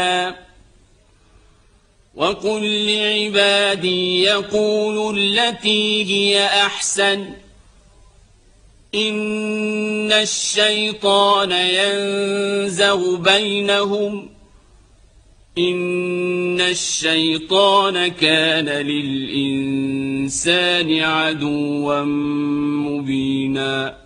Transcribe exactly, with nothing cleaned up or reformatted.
وقل لعبادي يقولوا التي هي أحسن إن الشيطان ينزغ بينهم إن الشيطان كان للإنسان عدوا مبينا